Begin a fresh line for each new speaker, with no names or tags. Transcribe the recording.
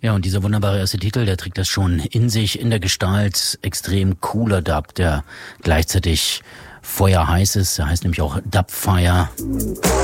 Ja, und dieser wunderbare erste Titel, der trägt das schon in sich, in der Gestalt. Extrem cooler Dub, der gleichzeitig feuerheiß ist. Der heißt nämlich auch Dubfire.